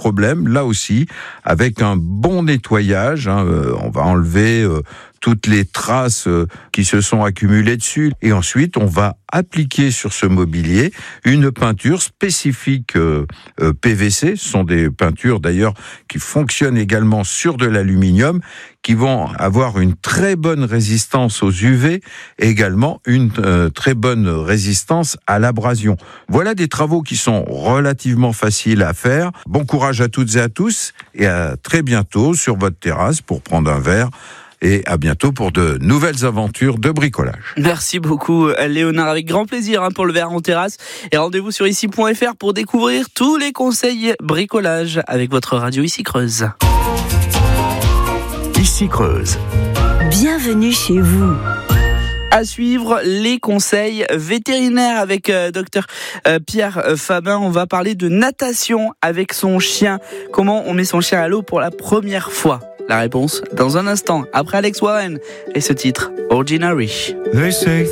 problème, là aussi, avec un bon nettoyage. On va enlever toutes les traces qui se sont accumulées dessus. Et ensuite, on va appliquer sur ce mobilier une peinture spécifique PVC. Ce sont des peintures d'ailleurs qui fonctionnent également sur de l'aluminium, qui vont avoir une très bonne résistance aux UV et également une très bonne résistance à l'abrasion. Voilà des travaux qui sont relativement faciles à faire. Bon courage à toutes et à tous et à très bientôt sur votre terrasse pour prendre un verre. Et à bientôt pour de nouvelles aventures de bricolage. Merci beaucoup Léonard, avec grand plaisir pour le verre en terrasse. Et rendez-vous sur ici.fr pour découvrir tous les conseils bricolage avec votre radio Ici Creuse. Ici Creuse. Bienvenue chez vous. À suivre, les conseils vétérinaires avec docteur Pierre Fabin. On va parler de natation avec son chien. Comment on met son chien à l'eau pour la première fois? La réponse dans un instant, après Alex Warren et ce titre, Ordinary. They say